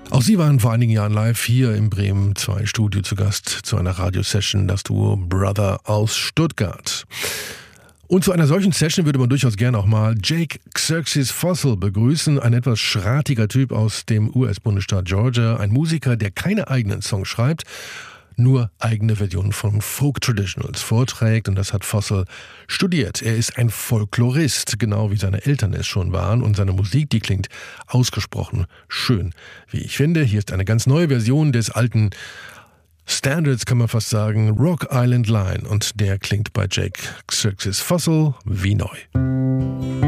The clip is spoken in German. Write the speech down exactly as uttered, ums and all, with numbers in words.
Auch sie waren vor einigen Jahren live hier im Bremen zwei Studio zu Gast zu einer Radiosession, das Duo Brother aus Stuttgart. Und zu einer solchen Session würde man durchaus gerne auch mal Jake Xerxes Fossil begrüßen, ein etwas schratiger Typ aus dem U S-Bundesstaat Georgia, ein Musiker, der keine eigenen Songs schreibt, nur eigene Versionen von Folk-Traditionals vorträgt, und das hat Fossil studiert. Er ist ein Folklorist, genau wie seine Eltern es schon waren, und seine Musik, die klingt ausgesprochen schön, wie ich finde. Hier ist eine ganz neue Version des alten Standards, kann man fast sagen, Rock Island Line, und der klingt bei Jake Xerxes Fossil wie neu.